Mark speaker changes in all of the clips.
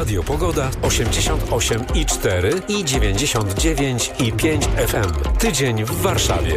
Speaker 1: Radio Pogoda 88,4 i 99,5 FM. Tydzień w Warszawie.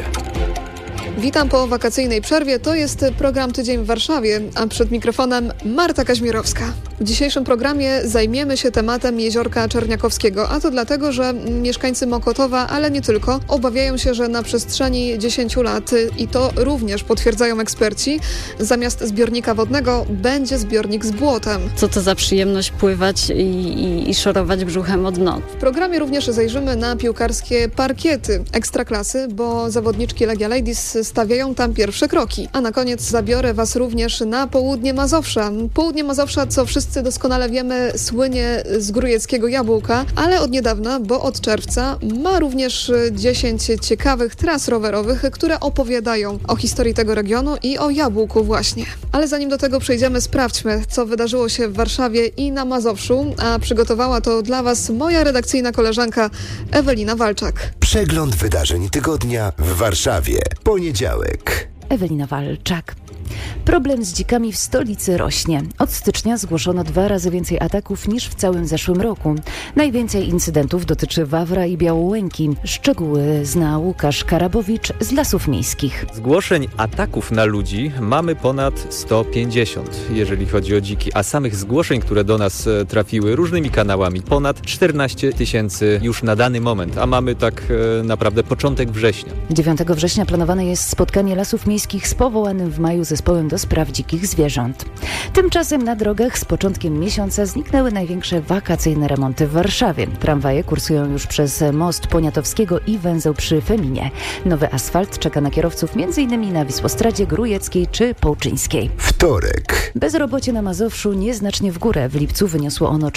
Speaker 2: Witam po wakacyjnej przerwie. To jest program Tydzień w Warszawie, a przed mikrofonem Marta Kaźmirowska. W dzisiejszym programie zajmiemy się tematem Jeziorka Czerniakowskiego, a to dlatego, że mieszkańcy Mokotowa, ale nie tylko, obawiają się, że na przestrzeni 10 lat, i to również potwierdzają eksperci, zamiast zbiornika wodnego będzie zbiornik z błotem.
Speaker 3: Co to za przyjemność pływać i szorować brzuchem o dno.
Speaker 2: W programie również zajrzymy na piłkarskie parkiety Ekstraklasy, bo zawodniczki Legia Ladies stawiają tam pierwsze kroki. A na koniec zabiorę Was również na południe Mazowsza. Południe Mazowsza, co wszyscy doskonale wiemy, słynie z grójeckiego jabłka, ale od niedawna, bo od czerwca, ma również 10 ciekawych tras rowerowych, które opowiadają o historii tego regionu i o jabłku właśnie. Ale zanim do tego przejdziemy, sprawdźmy, co wydarzyło się w Warszawie i na Mazowszu, a przygotowała to dla Was moja redakcyjna koleżanka Ewelina Walczak.
Speaker 4: Przegląd wydarzeń tygodnia w Warszawie. Poniedziałek.
Speaker 5: Ewelina Walczak. Problem z dzikami w stolicy rośnie. Od stycznia zgłoszono 2 razy więcej ataków niż w całym zeszłym roku. Najwięcej incydentów dotyczy Wawra i Białołęki. Szczegóły zna Łukasz Karabowicz z Lasów Miejskich.
Speaker 6: Zgłoszeń ataków na ludzi mamy ponad 150, jeżeli chodzi o dziki, a samych zgłoszeń, które do nas trafiły różnymi kanałami, ponad 14 000 już na dany moment, a mamy tak naprawdę początek września.
Speaker 5: 9 września planowane jest spotkanie Lasów Miejskich z powołanym w maju zespołem do spraw dzikich zwierząt. Tymczasem na drogach z początkiem miesiąca zniknęły największe wakacyjne remonty w Warszawie. Tramwaje kursują już przez most Poniatowskiego i węzeł przy Feminie. Nowy asfalt czeka na kierowców m.in. na Wisłostradzie, Grójeckiej czy Połczyńskiej.
Speaker 4: Wtorek.
Speaker 5: Bezrobocie na Mazowszu nieznacznie w górę. W lipcu wyniosło ono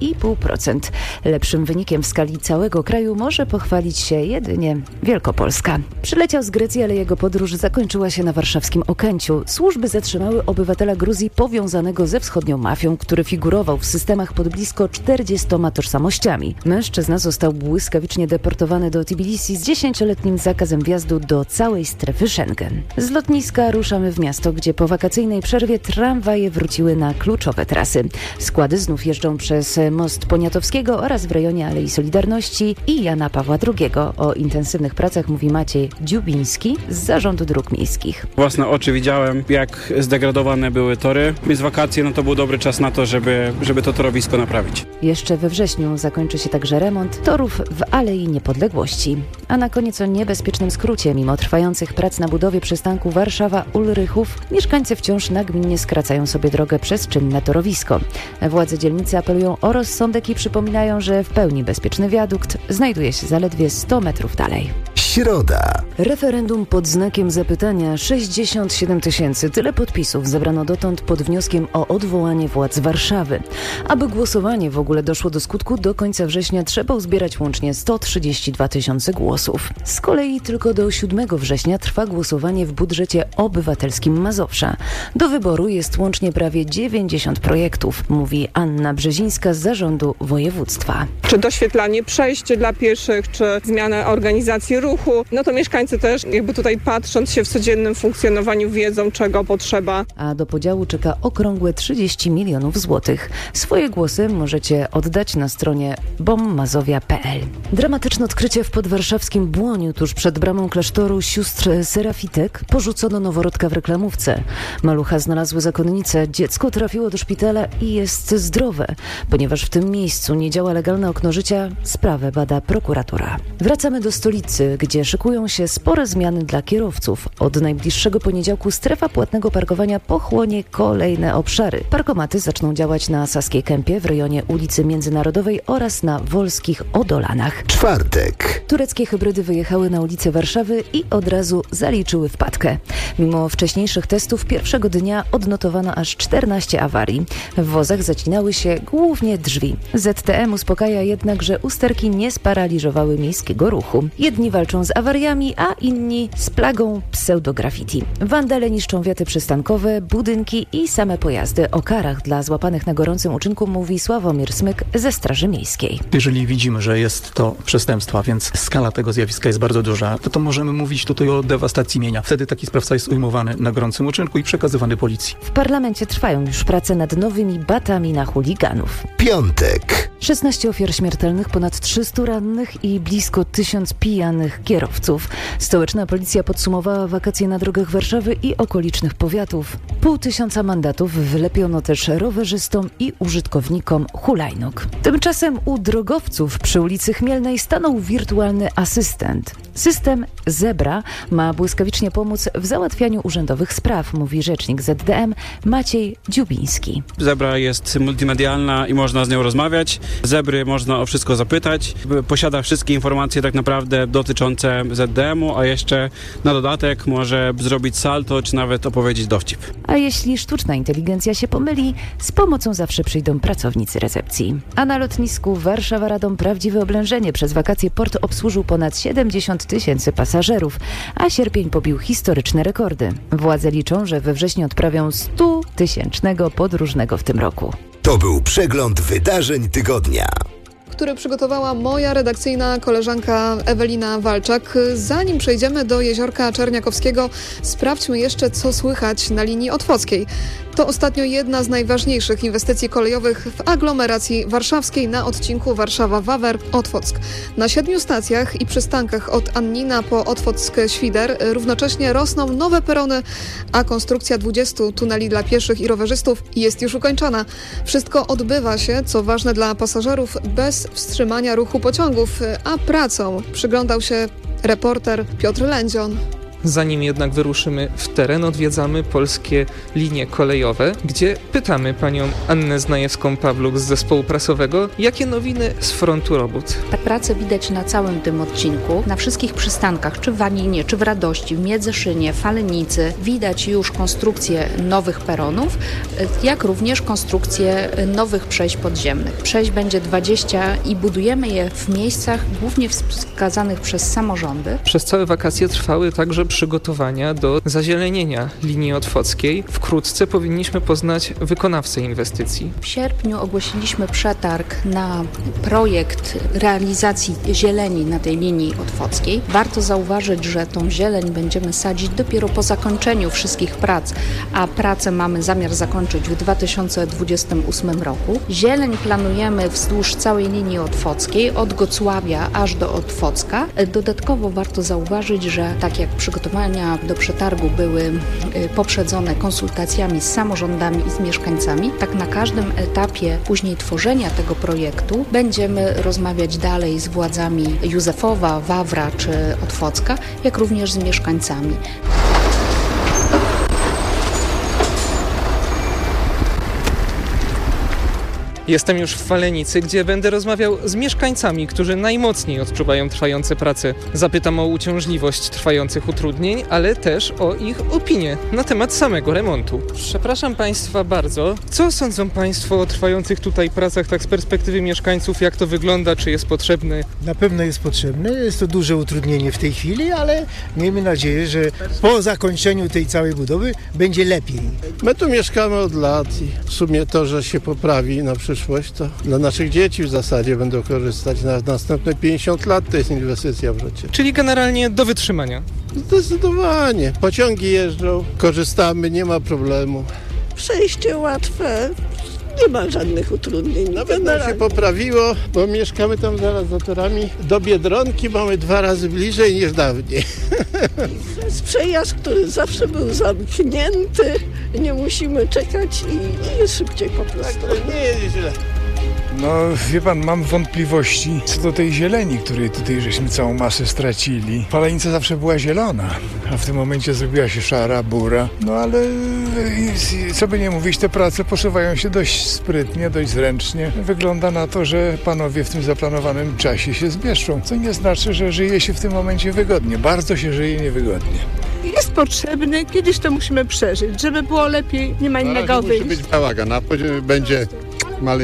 Speaker 5: 4,5%. Lepszym wynikiem w skali całego kraju może pochwalić się jedynie Wielkopolska. Przyleciał z Grecji, ale jego podróż zakończyła się na warszawskim Okęciu. Służby zatrzymały obywatela Gruzji powiązanego ze wschodnią mafią, który figurował w systemach pod blisko 40 tożsamościami. Mężczyzna został błyskawicznie deportowany do Tbilisi z 10-letnim zakazem wjazdu do całej strefy Schengen. Z lotniska ruszamy w miasto, gdzie po wakacyjnej przerwie tramwaje wróciły na kluczowe trasy. Składy znów jeżdżą przez most Poniatowskiego oraz w rejonie Alei Solidarności i Jana Pawła II. O intensywnych pracach mówi Maciej Dziubiński z Zarządu Dróg Miejskich.
Speaker 7: Własne oczy widziałem, jak zdegradowane były tory. Więc wakacje, to był dobry czas na to, żeby to torowisko naprawić.
Speaker 5: Jeszcze we wrześniu zakończy się także remont torów w Alei Niepodległości. A na koniec o niebezpiecznym skrócie. Mimo trwających prac na budowie przystanku Warszawa-Ulrychów, mieszkańcy wciąż nagminnie skracają sobie drogę przez czynne torowisko. Władze dzielnicy apelują o rozsądek i przypominają, że w pełni bezpieczny wiadukt znajduje się zaledwie 100 metrów dalej.
Speaker 4: Środa.
Speaker 5: Referendum pod znakiem zapytania. 67 000. Tyle podpisów zebrano dotąd pod wnioskiem o odwołanie władz Warszawy. Aby głosowanie w ogóle doszło do skutku, do końca września trzeba uzbierać łącznie 132 000 głosów. Z kolei tylko do 7 września trwa głosowanie w budżecie obywatelskim Mazowsza. Do wyboru jest łącznie prawie 90 projektów, mówi Anna Brzezińska z Zarządu Województwa.
Speaker 8: Czy doświetlanie przejść dla pieszych, czy zmiana organizacji ruchu, to mieszkańcy też tutaj patrząc się w codziennym funkcjonowaniu wiedzą, czego potrzeba.
Speaker 5: A do podziału czeka okrągłe 30 milionów złotych. Swoje głosy możecie oddać na stronie bommazowia.pl. Dramatyczne odkrycie w podwarszawskim Błoniu, tuż przed bramą klasztoru sióstr Serafitek, porzucono noworodka w reklamówce. Malucha znalazły zakonnice, dziecko trafiło do szpitala i jest zdrowe. Ponieważ w tym miejscu nie działa legalne okno życia, sprawę bada prokuratura. Wracamy do stolicy, gdzie szykują się spore zmiany dla kierowców. Od najbliższego poniedziałku strefa płatnego parkowania pochłonie kolejne obszary. Parkomaty zaczną działać na Saskiej Kępie w rejonie ulicy Międzynarodowej oraz na Wolskich Odolanach.
Speaker 4: Czwartek.
Speaker 5: Tureckie hybrydy wyjechały na ulicę Warszawy i od razu zaliczyły wpadkę. Mimo wcześniejszych testów pierwszego dnia odnotowano aż 14 awarii. W wozach zacinały się głównie drzwi. ZTM uspokaja jednak, że usterki nie sparaliżowały miejskiego ruchu. Jedni walczą walczą z awariami, a inni z plagą pseudograffiti. Wandale niszczą wiaty przystankowe, budynki i same pojazdy. O karach dla złapanych na gorącym uczynku mówi Sławomir Smyk ze Straży Miejskiej.
Speaker 9: Jeżeli widzimy, że jest to przestępstwo, a więc skala tego zjawiska jest bardzo duża, to możemy mówić tutaj o dewastacji mienia. Wtedy taki sprawca jest ujmowany na gorącym uczynku i przekazywany policji.
Speaker 5: W parlamencie trwają już prace nad nowymi batami na chuliganów.
Speaker 4: Piątek.
Speaker 5: 16 ofiar śmiertelnych, ponad 300 rannych i blisko 1000 pijanych kierowców. Stołeczna policja podsumowała wakacje na drogach Warszawy i okolicznych powiatów. 500 mandatów wylepiono też rowerzystom i użytkownikom hulajnóg. Tymczasem u drogowców przy ulicy Chmielnej stanął wirtualny asystent. System Zebra ma błyskawicznie pomóc w załatwianiu urzędowych spraw, mówi rzecznik ZDM Maciej Dziubiński.
Speaker 7: Zebra jest multimedialna i można z nią rozmawiać. Zebry można o wszystko zapytać. Posiada wszystkie informacje tak naprawdę dotyczące ZDM-u, a jeszcze na dodatek może zrobić salto, czy nawet opowiedzieć dowcip.
Speaker 5: A jeśli sztuczna inteligencja się pomyli, z pomocą zawsze przyjdą pracownicy recepcji. A na lotnisku Warszawa-Radom prawdziwe oblężenie. Przez wakacje port obsłużył ponad 70 000 pasażerów, a sierpień pobił historyczne rekordy. Władze liczą, że we wrześniu odprawią 100-tysięcznego podróżnego w tym roku.
Speaker 4: To był przegląd wydarzeń tygodnia,
Speaker 2: który przygotowała moja redakcyjna koleżanka Ewelina Walczak. Zanim przejdziemy do Jeziorka Czerniakowskiego, sprawdźmy jeszcze, co słychać na linii otwockiej. To ostatnio jedna z najważniejszych inwestycji kolejowych w aglomeracji warszawskiej na odcinku Warszawa-Wawer-Otwock. Na 7 stacjach i przystankach od Annina po Otwock-Świder równocześnie rosną nowe perony, a konstrukcja 20 tuneli dla pieszych i rowerzystów jest już ukończona. Wszystko odbywa się, co ważne dla pasażerów, bez wstrzymania ruchu pociągów, a pracą przyglądał się reporter Piotr Lędzion.
Speaker 10: Zanim jednak wyruszymy w teren, odwiedzamy polskie linie kolejowe, gdzie pytamy panią Annę Znajewską-Pawluk z zespołu prasowego, jakie nowiny z frontu robót.
Speaker 11: Tak, pracę widać na całym tym odcinku, na wszystkich przystankach, czy w Waninie, czy w Radości, w Miedzyszynie, Falenicy. Widać już konstrukcję nowych peronów, jak również konstrukcję nowych przejść podziemnych. Przejść będzie 20 i budujemy je w miejscach głównie wskazanych przez samorządy.
Speaker 10: Przez całe wakacje trwały także przygotowania do zazielenienia linii otwockiej. Wkrótce powinniśmy poznać wykonawcę inwestycji.
Speaker 11: W sierpniu ogłosiliśmy przetarg na projekt realizacji zieleni na tej linii otwockiej. Warto zauważyć, że tą zieleń będziemy sadzić dopiero po zakończeniu wszystkich prac, a pracę mamy zamiar zakończyć w 2028 roku. Zieleń planujemy wzdłuż całej linii otwockiej, od Gocławia aż do Otwocka. Dodatkowo warto zauważyć, że tak jak przygotowania do przetargu były poprzedzone konsultacjami z samorządami i z mieszkańcami, tak na każdym etapie później tworzenia tego projektu będziemy rozmawiać dalej z władzami Józefowa, Wawra czy Otwocka, jak również z mieszkańcami.
Speaker 10: Jestem już w Falenicy, gdzie będę rozmawiał z mieszkańcami, którzy najmocniej odczuwają trwające prace. Zapytam o uciążliwość trwających utrudnień, ale też o ich opinię na temat samego remontu. Przepraszam Państwa bardzo. Co sądzą Państwo o trwających tutaj pracach, tak z perspektywy mieszkańców? Jak to wygląda? Czy jest potrzebny?
Speaker 12: Na pewno jest potrzebny. Jest to duże utrudnienie w tej chwili, ale miejmy nadzieję, że po zakończeniu tej całej budowy będzie lepiej.
Speaker 13: My tu mieszkamy od lat i w sumie to, że się poprawi na przyszłość, to dla naszych dzieci w zasadzie będą korzystać na następne 50 lat. To jest inwestycja w życie.
Speaker 10: Czyli generalnie do wytrzymania?
Speaker 13: Zdecydowanie. Pociągi jeżdżą, korzystamy, nie ma problemu.
Speaker 14: Przejście łatwe, nie ma żadnych utrudnień.
Speaker 13: Nawet nam się poprawiło, bo mieszkamy tam zaraz za torami. Do Biedronki mamy 2 razy bliżej niż dawniej.
Speaker 14: To jest przejazd, który zawsze był zamknięty, nie musimy czekać i jest szybciej po prostu.
Speaker 13: Tak, nie jest źle.
Speaker 15: No, wie pan, mam wątpliwości co do tej zieleni, której tutaj żeśmy całą masę stracili. Falenica zawsze była zielona, a w tym momencie zrobiła się szara, bura. No ale co by nie mówić, te prace posuwają się dość sprytnie, dość zręcznie. Wygląda na to, że panowie w tym zaplanowanym czasie się zmieszczą, co nie znaczy, że żyje się w tym momencie wygodnie. Bardzo się żyje niewygodnie.
Speaker 16: Jest potrzebny, kiedyś to musimy przeżyć, żeby było lepiej, nie ma innego wyjścia.
Speaker 17: Musi być bałagan, a później będzie malina.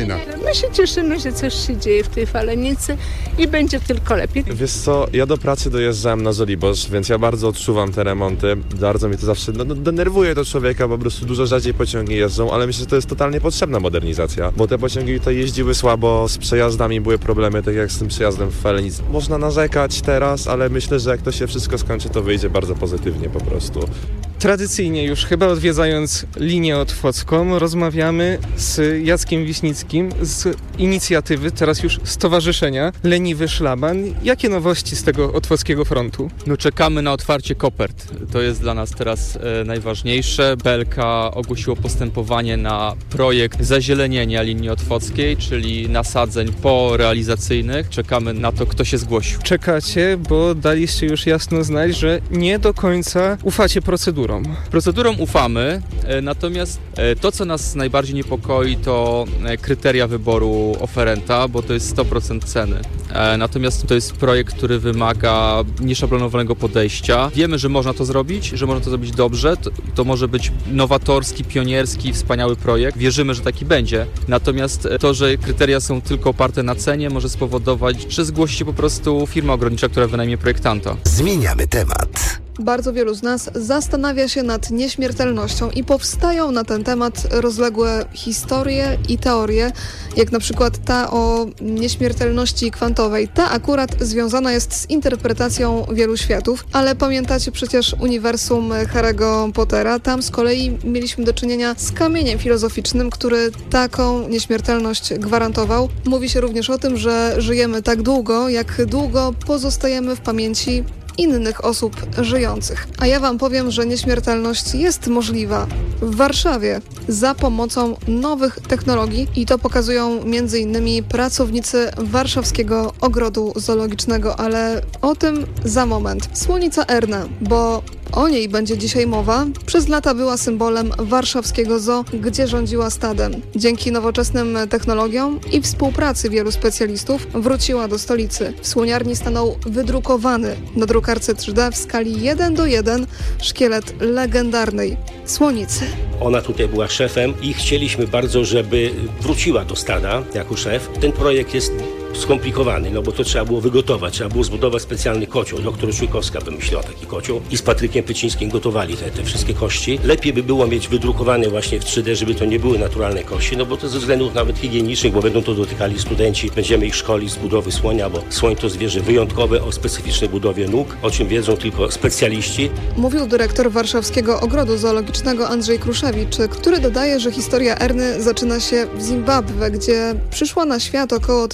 Speaker 16: My się cieszymy, że coś się dzieje w tej Falenicy i będzie tylko lepiej.
Speaker 17: Wiesz co, ja do pracy dojeżdżałem na Żoliborz, więc ja bardzo odczuwam te remonty. Bardzo mnie to zawsze denerwuje do człowieka, po prostu dużo rzadziej pociągi jeżdżą, ale myślę, że to jest totalnie potrzebna modernizacja, bo te pociągi tutaj jeździły słabo, z przejazdami były problemy, tak jak z tym przejazdem w Falenicy. Można narzekać teraz, ale myślę, że jak to się wszystko skończy, to wyjdzie bardzo pozytywnie po prostu.
Speaker 10: Tradycyjnie już chyba odwiedzając linię otwocką rozmawiamy z Jackiem Wiśnickim z inicjatywy, teraz już stowarzyszenia Leniwy Szlaban. Jakie nowości z tego otwockiego frontu?
Speaker 6: No czekamy na otwarcie kopert. To jest dla nas teraz najważniejsze. BLK ogłosiło postępowanie na projekt zazielenienia linii otwockiej, czyli nasadzeń porealizacyjnych. Czekamy na to, kto się zgłosił.
Speaker 10: Czekacie, bo daliście już jasno znać, że nie do końca ufacie procedurom.
Speaker 6: Procedurom ufamy, natomiast to, co nas najbardziej niepokoi, to kryteria wyboru oferenta, bo to jest 100% ceny. Natomiast to jest projekt, który wymaga nieszablonowanego podejścia. Wiemy, że można to zrobić, że można to zrobić dobrze. To może być nowatorski, pionierski, wspaniały projekt. Wierzymy, że taki będzie. Natomiast to, że kryteria są tylko oparte na cenie, może spowodować, że zgłosi się po prostu firma ogrodnicza, która wynajmie projektanta.
Speaker 4: Zmieniamy temat.
Speaker 2: Bardzo wielu z nas zastanawia się nad nieśmiertelnością i powstają na ten temat rozległe historie i teorie, jak na przykład ta o nieśmiertelności kwantowej. Ta akurat związana jest z interpretacją wielu światów, ale pamiętacie przecież uniwersum Harry'ego Pottera? Tam z kolei mieliśmy do czynienia z kamieniem filozoficznym, który taką nieśmiertelność gwarantował. Mówi się również o tym, że żyjemy tak długo, jak długo pozostajemy w pamięci innych osób żyjących. A ja wam powiem, że nieśmiertelność jest możliwa w Warszawie za pomocą nowych technologii i to pokazują m.in. pracownicy Warszawskiego Ogrodu Zoologicznego, ale o tym za moment. Słonica Erna, bo o niej będzie dzisiaj mowa. Przez lata była symbolem warszawskiego zoo, gdzie rządziła stadem. Dzięki nowoczesnym technologiom i współpracy wielu specjalistów wróciła do stolicy. W słoniarni stanął wydrukowany na drukarce 3D w skali 1:1 szkielet legendarnej słonicy.
Speaker 18: Ona tutaj była szefem i chcieliśmy bardzo, żeby wróciła do stada jako szef. Ten projekt jest skomplikowany, no bo to trzeba było wygotować, trzeba było zbudować specjalny kocioł. Doktor Czujkowska wymyśliła taki kocioł i z Patrykiem Pycińskim gotowali te wszystkie kości. Lepiej by było mieć wydrukowane właśnie w 3D, żeby to nie były naturalne kości, no bo to ze względów nawet higienicznych, bo będą to dotykali studenci, będziemy ich szkolić z budowy słonia, bo słoń to zwierzę wyjątkowe o specyficznej budowie nóg, o czym wiedzą tylko specjaliści.
Speaker 2: Mówił dyrektor Warszawskiego Ogrodu Zoologicznego Andrzej Kruszewicz, który dodaje, że historia Erny zaczyna się w Zimbabwe, gdzie przyszła na świat około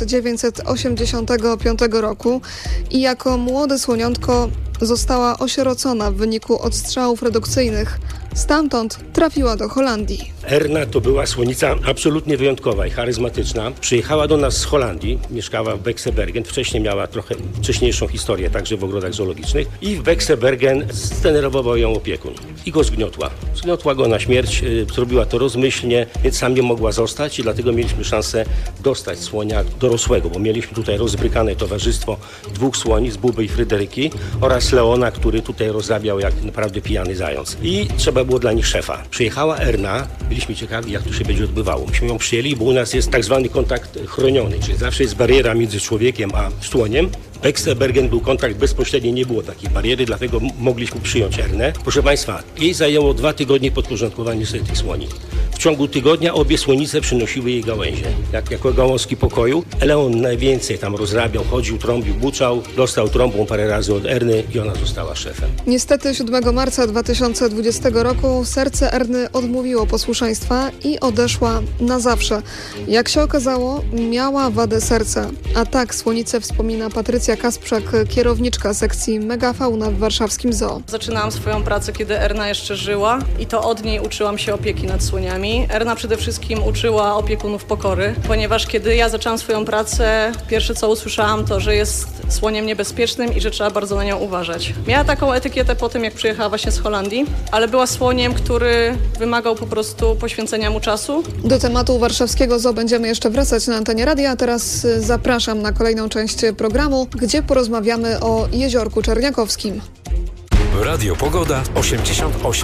Speaker 2: 1985 roku i jako młode słoniątko została osierocona w wyniku odstrzałów redukcyjnych. Stamtąd trafiła do Holandii.
Speaker 18: Erna to była słonica absolutnie wyjątkowa i charyzmatyczna. Przyjechała do nas z Holandii, mieszkała w Bexebergen. Wcześniej miała trochę wcześniejszą historię, także w ogrodach zoologicznych. I w Bexebergen zdenerwował ją opiekun i go zgniotła. Zgniotła go na śmierć, zrobiła to rozmyślnie, więc sam nie mogła zostać i dlatego mieliśmy szansę dostać słonia dorosłego, bo mieliśmy tutaj rozbrykane towarzystwo 2 słoni, z Buby i Fryderyki oraz Leona, który tutaj rozrabiał jak naprawdę pijany zając. I trzeba było dla nich szefa. Przyjechała Erna, byliśmy ciekawi, jak to się będzie odbywało. Myśmy ją przyjęli, bo u nas jest tak zwany kontakt chroniony, czyli zawsze jest bariera między człowiekiem a słoniem. W Bexebergen był kontakt bezpośredni, nie było takiej bariery, dlatego mogliśmy przyjąć Ernę. Proszę Państwa, jej zajęło 2 tygodnie podporządkowanie sobie tych słoni. W ciągu tygodnia obie słonice przynosiły jej gałęzie, jako gałązki pokoju. Leon najwięcej tam rozrabiał, chodził, trąbił, buczał, dostał trąbą parę razy od Erny i ona została szefem.
Speaker 2: Niestety 7 marca 2020 roku serce Erny odmówiło posłuszeństwa i odeszła na zawsze. Jak się okazało, miała wadę serca. A tak słonicę wspomina Patrycja Kasprzak, kierowniczka sekcji Megafauna w warszawskim zoo.
Speaker 19: Zaczynałam swoją pracę, kiedy Erna jeszcze żyła i to od niej uczyłam się opieki nad słoniami. Erna przede wszystkim uczyła opiekunów pokory, ponieważ kiedy ja zaczęłam swoją pracę, pierwsze co usłyszałam to, że jest słoniem niebezpiecznym i że trzeba bardzo na nią uważać. Miała taką etykietę po tym, jak przyjechała właśnie z Holandii, ale była słoniem, który wymagał po prostu poświęcenia mu czasu.
Speaker 2: Do tematu warszawskiego zoo będziemy jeszcze wracać na antenie radia, a teraz zapraszam na kolejną część programu, gdzie porozmawiamy o Jeziorku Czerniakowskim.
Speaker 1: Radio Pogoda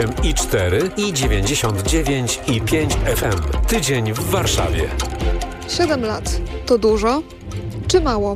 Speaker 1: 88,4 i 99,5 FM. Tydzień w Warszawie.
Speaker 2: 7 lat to dużo czy mało?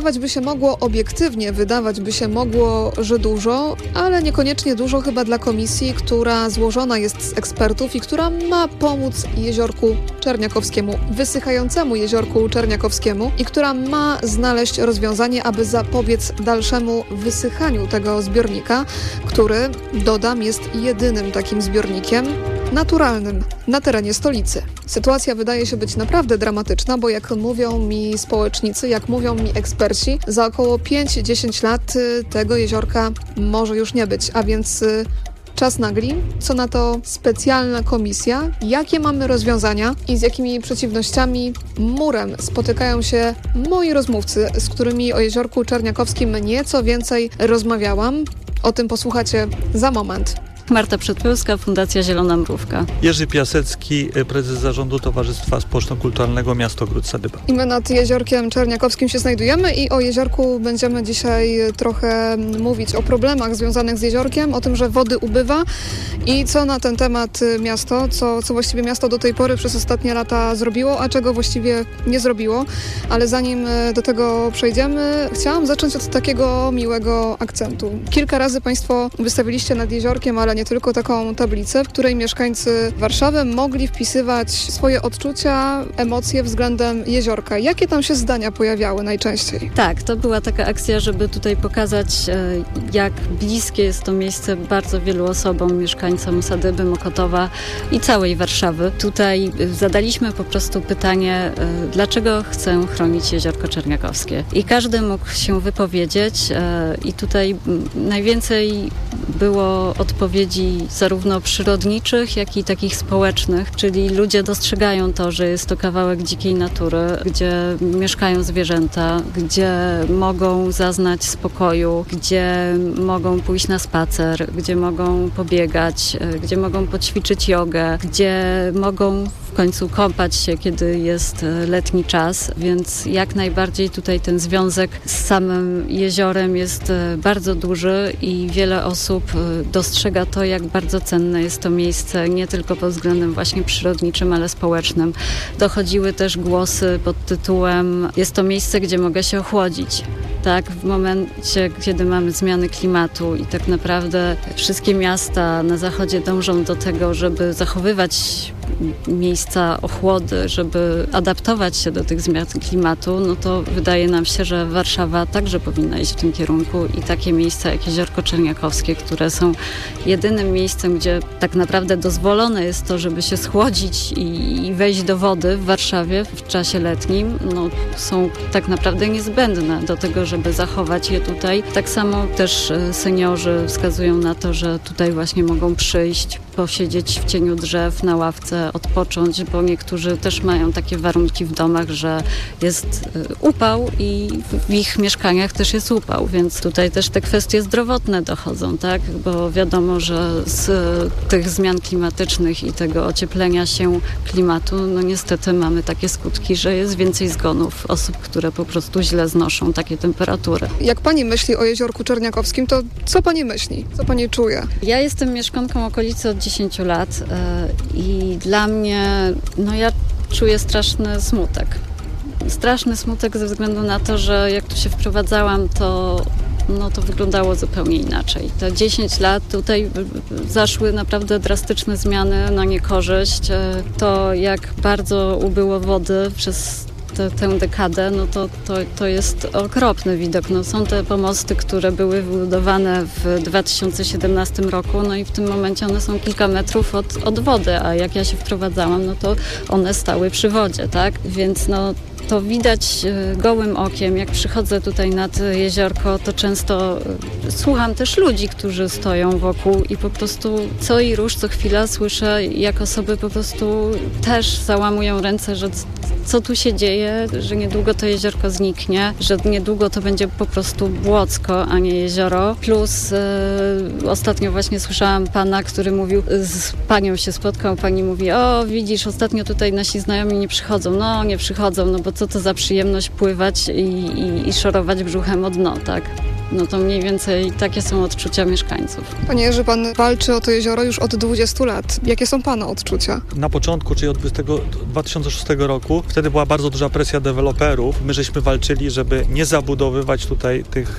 Speaker 2: Obiektywnie wydawać by się mogło, że dużo, ale niekoniecznie dużo chyba dla komisji, która złożona jest z ekspertów i która ma pomóc Jeziorku Czerniakowskiemu, wysychającemu Jeziorku Czerniakowskiemu i która ma znaleźć rozwiązanie, aby zapobiec dalszemu wysychaniu tego zbiornika, który, dodam, jest jedynym takim zbiornikiem naturalnym na terenie stolicy. Sytuacja wydaje się być naprawdę dramatyczna, bo jak mówią mi społecznicy, jak mówią mi eksperci, za około 5-10 lat tego jeziorka może już nie być, a więc czas nagli. Co na to specjalna komisja? Jakie mamy rozwiązania i z jakimi przeciwnościami, murem spotykają się moi rozmówcy, z którymi o Jeziorku Czerniakowskim nieco więcej rozmawiałam? O tym posłuchacie za moment.
Speaker 3: Marta Przedpełska, Fundacja Zielona Mrówka.
Speaker 20: Jerzy Piasecki, prezes zarządu Towarzystwa Społeczno-Kulturalnego Miasto Gród-Sadyba.
Speaker 2: I my nad Jeziorkiem Czerniakowskim się znajdujemy i o jeziorku będziemy dzisiaj trochę mówić o problemach związanych z jeziorkiem, o tym, że wody ubywa i co na ten temat miasto, co właściwie miasto do tej pory przez ostatnie lata zrobiło, a czego właściwie nie zrobiło. Ale zanim do tego przejdziemy, chciałam zacząć od takiego miłego akcentu. Kilka razy Państwo wystawiliście nad jeziorkiem, ale nie tylko, taką tablicę, w której mieszkańcy Warszawy mogli wpisywać swoje odczucia, emocje względem jeziorka. Jakie tam się zdania pojawiały najczęściej?
Speaker 3: Tak, to była taka akcja, żeby tutaj pokazać, jak bliskie jest to miejsce bardzo wielu osobom, mieszkańcom Sadyby, Mokotowa i całej Warszawy. Tutaj zadaliśmy po prostu pytanie, dlaczego chcę chronić Jeziorko Czerniakowskie. I każdy mógł się wypowiedzieć i tutaj najwięcej było odpowiedzi zarówno przyrodniczych, jak i takich społecznych, czyli ludzie dostrzegają to, że jest to kawałek dzikiej natury, gdzie mieszkają zwierzęta, gdzie mogą zaznać spokoju, gdzie mogą pójść na spacer, gdzie mogą pobiegać, gdzie mogą poćwiczyć jogę, gdzie mogą w końcu kąpać się, kiedy jest letni czas, więc jak najbardziej tutaj ten związek z samym jeziorem jest bardzo duży i wiele osób dostrzega to, jak bardzo cenne jest to miejsce, nie tylko pod względem właśnie przyrodniczym, ale społecznym. Dochodziły też głosy pod tytułem: jest to miejsce, gdzie mogę się ochłodzić. Tak, w momencie, kiedy mamy zmiany klimatu i tak naprawdę wszystkie miasta na zachodzie dążą do tego, żeby zachowywać miejsca ochłody, żeby adaptować się do tych zmian klimatu, no to wydaje nam się, że Warszawa także powinna iść w tym kierunku i takie miejsca jak Jeziorko Czerniakowskie, które są jedynym miejscem, gdzie tak naprawdę dozwolone jest to, żeby się schłodzić i wejść do wody w Warszawie w czasie letnim, no są tak naprawdę niezbędne do tego, żeby zachować je tutaj. Tak samo też seniorzy wskazują na to, że tutaj właśnie mogą przyjść, posiedzieć w cieniu drzew, na ławce, odpocząć, bo niektórzy też mają takie warunki w domach, że jest upał i w ich mieszkaniach też jest upał, więc tutaj też te kwestie zdrowotne dochodzą, tak? Bo wiadomo, że z tych zmian klimatycznych i tego ocieplenia się klimatu, no niestety mamy takie skutki, że jest więcej zgonów osób, które po prostu źle znoszą takie temperatury.
Speaker 2: Jak pani myśli o Jeziorku Czerniakowskim, to co pani myśli? Co pani czuje?
Speaker 3: Ja jestem mieszkanką okolicy od 10 lat i dla mnie, no ja czuję straszny smutek. Straszny smutek ze względu na to, że jak tu się wprowadzałam, to wyglądało zupełnie inaczej. Te 10 lat tutaj zaszły naprawdę drastyczne zmiany na niekorzyść. To jak bardzo ubyło wody przez tę dekadę, no to jest okropny widok. No, są te pomosty, które były wybudowane w 2017 roku, no i w tym momencie one są kilka metrów od wody, a jak ja się wprowadzałam, no to one stały przy wodzie, tak? Więc no to widać gołym okiem. Jak przychodzę tutaj nad jeziorko, to często słucham też ludzi, którzy stoją wokół i po prostu co i róż, co chwila słyszę, jak osoby po prostu też załamują ręce, że co tu się dzieje, że niedługo to jeziorko zniknie, że niedługo to będzie po prostu błocko, a nie jezioro. Plus ostatnio właśnie słyszałam pana, który mówił, z panią się spotkał, pani mówi: o widzisz, ostatnio tutaj nasi znajomi nie przychodzą. No nie przychodzą, no bo co to za przyjemność pływać i szorować brzuchem o dno, tak? No to mniej więcej takie są odczucia mieszkańców.
Speaker 2: Panie Jerzy, pan walczy o to jezioro już od 20 lat. Jakie są pana odczucia?
Speaker 20: Na początku, czyli od 2006 roku, wtedy była bardzo duża presja deweloperów. My żeśmy walczyli, żeby nie zabudowywać tutaj tych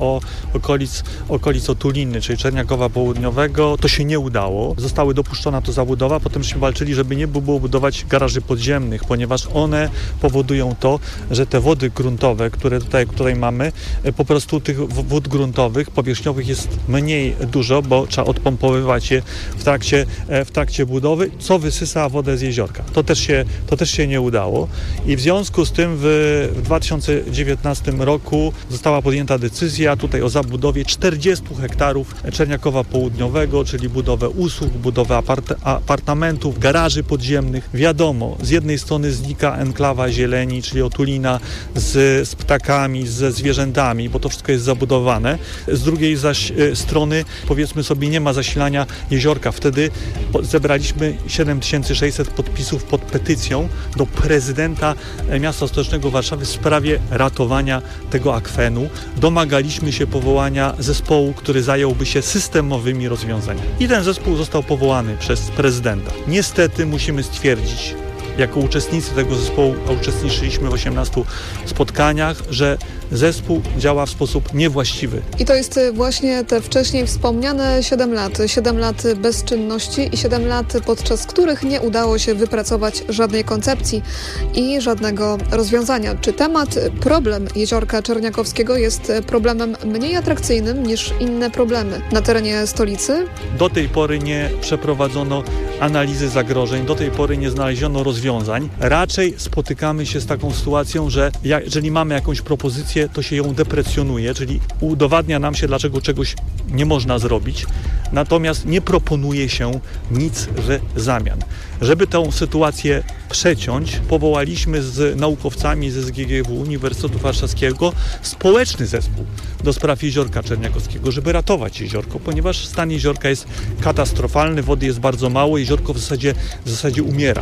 Speaker 20: okolic Otuliny, czyli Czerniakowa Południowego. To się nie udało. Została dopuszczona tu zabudowa. Potem żeśmy walczyli, żeby nie było budować garaży podziemnych, ponieważ one powodują to, że te wody gruntowe, które tutaj mamy, po prostu tych wód gruntowych, powierzchniowych jest mniej dużo, bo trzeba odpompowywać je w trakcie budowy, co wysysa wodę z jeziorka. To też się nie udało i w związku z tym w 2019 roku została podjęta decyzja tutaj o zabudowie 40 hektarów Czerniakowa Południowego, czyli budowę usług, budowę apartamentów, garaży podziemnych. Wiadomo, z jednej strony znika enklawa zieleni, czyli Otulina z ptakami, ze zwierzętami, bo to wszystko jest zabudowane. Z drugiej zaś strony, powiedzmy sobie, nie ma zasilania jeziorka. Wtedy zebraliśmy 7600 podpisów pod petycją do prezydenta miasta stołecznego Warszawy w sprawie ratowania tego akwenu. Domagaliśmy się powołania zespołu, który zająłby się systemowymi rozwiązaniami. I ten zespół został powołany przez prezydenta. Niestety musimy stwierdzić, jako uczestnicy tego zespołu, a uczestniczyliśmy w 18 spotkaniach, że zespół działa w sposób niewłaściwy.
Speaker 2: I to jest właśnie te wcześniej wspomniane 7 lat. 7 lat bezczynności i 7 lat, podczas których nie udało się wypracować żadnej koncepcji i żadnego rozwiązania. Czy problem jeziorka Czerniakowskiego jest problemem mniej atrakcyjnym niż inne problemy na terenie stolicy?
Speaker 20: Do tej pory nie przeprowadzono analizy zagrożeń, do tej pory nie znaleziono rozwiązań. Raczej spotykamy się z taką sytuacją, że jeżeli mamy jakąś propozycję, to się ją deprecjonuje, czyli udowadnia nam się, dlaczego czegoś nie można zrobić, natomiast nie proponuje się nic w zamian. Żeby tę sytuację przeciąć, powołaliśmy z naukowcami ze SGGW Uniwersytetu Warszawskiego społeczny zespół do spraw jeziorka Czerniakowskiego, żeby ratować jeziorko, ponieważ stan jeziorka jest katastrofalny, wody jest bardzo mało, jeziorko w zasadzie umiera.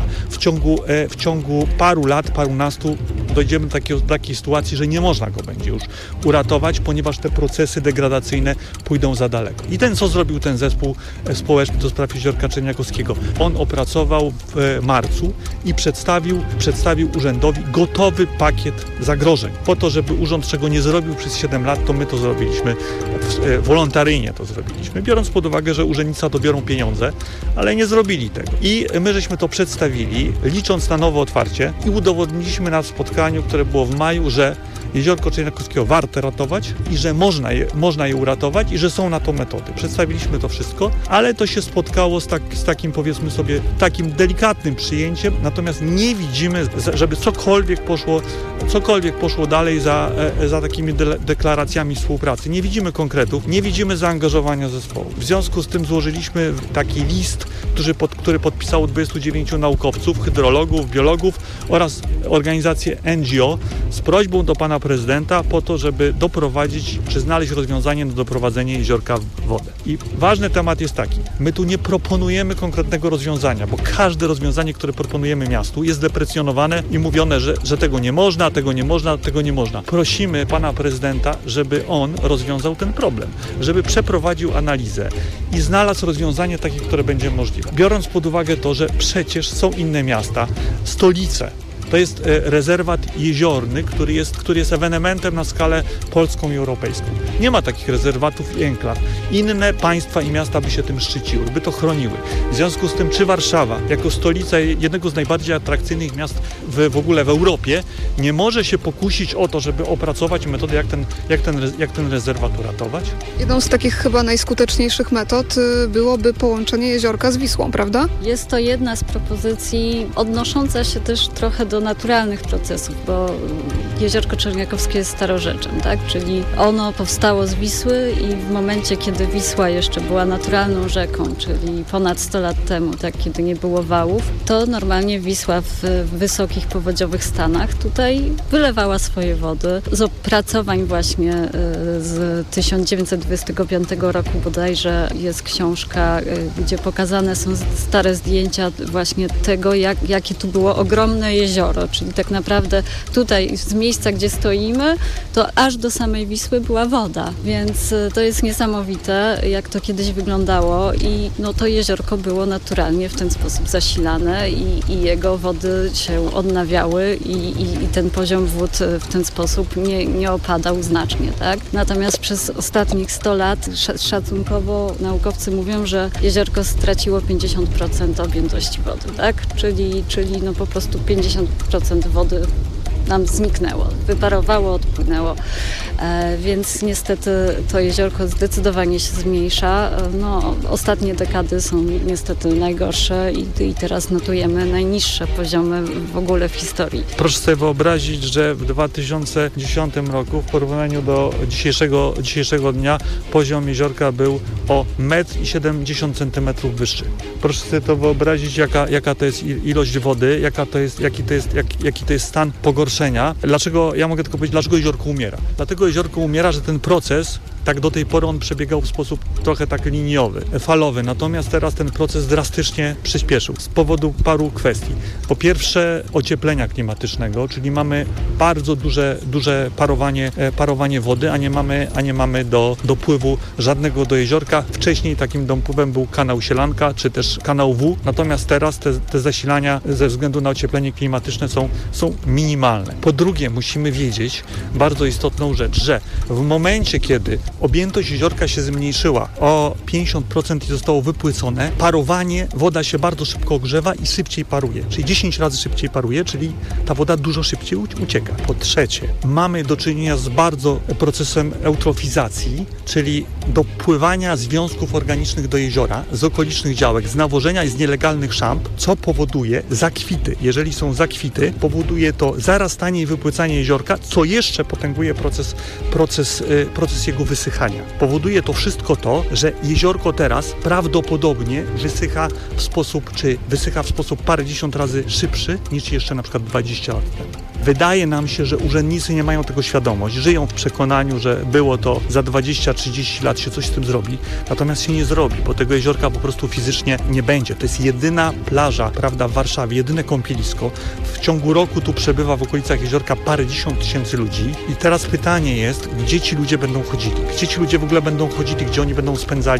Speaker 20: W ciągu paru lat, parunastu dojdziemy do takiej sytuacji, że nie można go będzie już uratować, ponieważ te procesy degradacyjne pójdą za daleko. I co zrobił ten zespół społeczny do spraw jeziorka Czerniakowskiego? On opracował w marcu i przedstawił urzędowi gotowy pakiet zagrożeń. Po to, żeby urząd czego nie zrobił przez 7 lat, to my to zrobiliśmy, wolontaryjnie to zrobiliśmy, biorąc pod uwagę, że urzędnicy to biorą pieniądze, ale nie zrobili tego. I my żeśmy to przedstawili, licząc na nowe otwarcie i udowodniliśmy na spotkaniu, które było w maju, że jeziorko Czerniakowskiego warto ratować i że można je uratować i że są na to metody. Przedstawiliśmy to wszystko, ale to się spotkało z takim, powiedzmy sobie, takim delikatnym przyjęciem, natomiast nie widzimy, żeby cokolwiek poszło dalej za takimi deklaracjami współpracy. Nie widzimy konkretów, nie widzimy zaangażowania zespołu. W związku z tym złożyliśmy taki list, który podpisało 29 naukowców, hydrologów, biologów oraz organizacje NGO z prośbą do pana prezydenta po to, żeby doprowadzić, czy znaleźć rozwiązanie na doprowadzenie jeziorka w wodę. I ważny temat jest taki, my tu nie proponujemy konkretnego rozwiązania, bo każde rozwiązanie, które proponujemy miastu, jest deprecjonowane i mówione, że tego nie można, tego nie można, tego nie można. Prosimy pana prezydenta, żeby on rozwiązał ten problem, żeby przeprowadził analizę i znalazł rozwiązanie takie, które będzie możliwe. Biorąc pod uwagę to, że przecież są inne miasta, stolice. To jest rezerwat jeziorny, który jest ewenementem na skalę polską i europejską. Nie ma takich rezerwatów i enklaw. Inne państwa i miasta by się tym szczyciły, by to chroniły. W związku z tym, czy Warszawa, jako stolica jednego z najbardziej atrakcyjnych miast w ogóle w Europie, nie może się pokusić o to, żeby opracować metodę, jak ten rezerwat uratować?
Speaker 2: Jedną z takich chyba najskuteczniejszych metod byłoby połączenie jeziorka z Wisłą, prawda?
Speaker 3: Jest to jedna z propozycji odnosząca się też trochę do naturalnych procesów, bo jeziorko Czerniakowskie jest starorzeczem, tak? Czyli ono powstało z Wisły i w momencie, kiedy Wisła jeszcze była naturalną rzeką, czyli ponad 100 lat temu, tak, kiedy nie było wałów, to normalnie Wisła w wysokich powodziowych stanach tutaj wylewała swoje wody. Z opracowań właśnie z 1925 roku bodajże jest książka, gdzie pokazane są stare zdjęcia właśnie tego, jakie tu było ogromne jezioro. jezioro, czyli tak naprawdę tutaj z miejsca, gdzie stoimy, to aż do samej Wisły była woda, więc to jest niesamowite, jak to kiedyś wyglądało i to jeziorko było naturalnie w ten sposób zasilane i jego wody się odnawiały i ten poziom wód w ten sposób nie opadał znacznie, tak? Natomiast przez ostatnich 100 lat szacunkowo naukowcy mówią, że jeziorko straciło 50% objętości wody, tak? Czyli po prostu 50% wody nam zniknęło, wyparowało, odpłynęło, więc niestety to jeziorko zdecydowanie się zmniejsza. Ostatnie dekady są niestety najgorsze i teraz notujemy najniższe poziomy w ogóle w historii.
Speaker 20: Proszę sobie wyobrazić, że w 2010 roku w porównaniu do dzisiejszego dnia poziom jeziorka był o 1,70 m wyższy. Proszę sobie to wyobrazić, jaka to jest ilość wody, jaki to jest stan pogorszenia. Dlaczego, ja mogę tylko powiedzieć, dlaczego jeziorko umiera. Dlatego jeziorko umiera, że ten proces, tak do tej pory on przebiegał w sposób trochę tak liniowy, falowy, natomiast teraz ten proces drastycznie przyspieszył z powodu paru kwestii. Po pierwsze ocieplenia klimatycznego, czyli mamy bardzo duże parowanie wody, a nie mamy dopływu żadnego do jeziorka. Wcześniej takim dopływem był kanał Sielanka, czy też kanał W, natomiast teraz te zasilania ze względu na ocieplenie klimatyczne są minimalne. Po drugie, musimy wiedzieć bardzo istotną rzecz, że w momencie, kiedy objętość jeziorka się zmniejszyła o 50% i zostało wypłycone, parowanie, woda się bardzo szybko ogrzewa i szybciej paruje, czyli 10 razy szybciej paruje, czyli ta woda dużo szybciej ucieka. Po trzecie, mamy do czynienia z bardzo procesem eutrofizacji, czyli dopływania związków organicznych do jeziora z okolicznych działek, z nawożenia i z nielegalnych szamb, co powoduje zakwity. Jeżeli są zakwity, powoduje to zarastanie i wypłycanie jeziorka, co jeszcze potęguje proces jego wysychania. Powoduje to wszystko to, że jeziorko teraz prawdopodobnie wysycha w sposób parędziesiąt razy szybszy niż jeszcze na przykład 20 lat temu. Wydaje nam się, że urzędnicy nie mają tego świadomość, żyją w przekonaniu, że było to za 20-30 lat się coś z tym zrobi, natomiast się nie zrobi, bo tego jeziorka po prostu fizycznie nie będzie. To jest jedyna plaża, prawda, w Warszawie, jedyne kąpielisko. W ciągu roku tu przebywa w okolicach jeziorka parędziesiąt tysięcy ludzi i teraz pytanie jest, gdzie ci ludzie będą chodzili? Gdzie ci ludzie w ogóle będą chodzili? Gdzie oni będą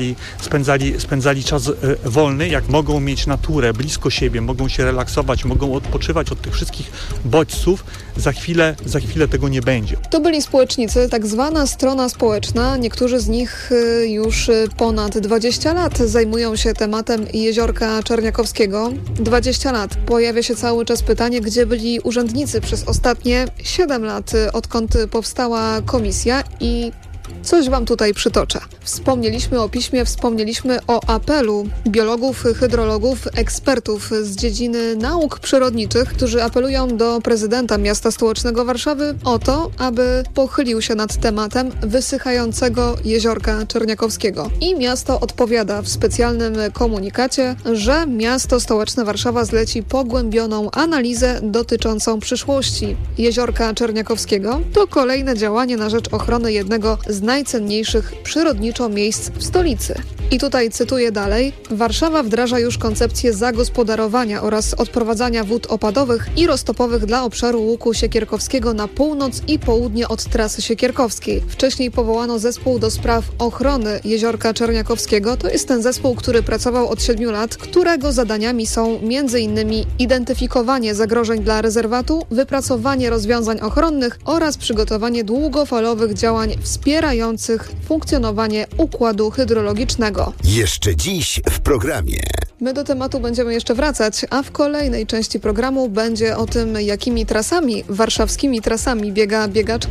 Speaker 20: spędzali czas wolny? Jak mogą mieć naturę blisko siebie, mogą się relaksować, mogą odpoczywać od tych wszystkich bodźców, za chwilę tego nie będzie.
Speaker 2: To byli społecznicy, tak zwana strona społeczna. Niektórzy z nich już ponad 20 lat zajmują się tematem jeziorka Czerniakowskiego. 20 lat. Pojawia się cały czas pytanie, gdzie byli urzędnicy przez ostatnie 7 lat, odkąd powstała komisja i coś wam tutaj przytoczę. Wspomnieliśmy o piśmie, wspomnieliśmy o apelu biologów, hydrologów, ekspertów z dziedziny nauk przyrodniczych, którzy apelują do prezydenta miasta stołecznego Warszawy o to, aby pochylił się nad tematem wysychającego jeziorka Czerniakowskiego. I miasto odpowiada w specjalnym komunikacie, że miasto stołeczne Warszawa zleci pogłębioną analizę dotyczącą przyszłości jeziorka Czerniakowskiego. To kolejne działanie na rzecz ochrony jednego z najcenniejszych przyrodniczo miejsc w stolicy. I tutaj cytuję dalej. Warszawa wdraża już koncepcję zagospodarowania oraz odprowadzania wód opadowych i roztopowych dla obszaru łuku siekierkowskiego na północ i południe od trasy siekierkowskiej. Wcześniej powołano zespół do spraw ochrony jeziorka Czerniakowskiego. To jest ten zespół, który pracował od 7 lat, którego zadaniami są m.in. identyfikowanie zagrożeń dla rezerwatu, wypracowanie rozwiązań ochronnych oraz przygotowanie długofalowych działań wspierających funkcjonowanie układu hydrologicznego.
Speaker 4: Jeszcze dziś w programie.
Speaker 2: My do tematu będziemy jeszcze wracać, a w kolejnej części programu będzie o tym, jakimi trasami, warszawskimi trasami biega biegaczka